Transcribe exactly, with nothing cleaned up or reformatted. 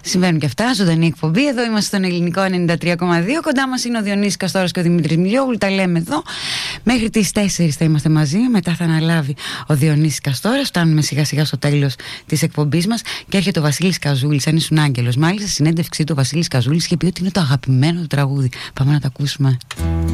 Συμβαίνουν και αυτά. Ζωντανή εκπομπή. Εδώ είμαστε στον Ελληνικό ενενήντα τρία κόμμα δύο. Κοντά μας είναι ο Διονύσης Καστόρας και ο Δημήτρης Μιλιόγλου. Τα λέμε εδώ. Μέχρι τις τέσσερις θα είμαστε μαζί. Μετά θα αναλάβει ο Διονύσης Καστόρας. Φτάνουμε σιγά σιγά στο τέλος της εκπομπής μας. Και έρχεται ο Βασίλης Καζούλης. Αν ήσουν άγγελος. Μάλιστα, συνέντευξή του ο Βασίλης Καζούλης είχε πει ότι είναι το αγαπημένο του τραγούδι. Πάμε να το ακούσουμε.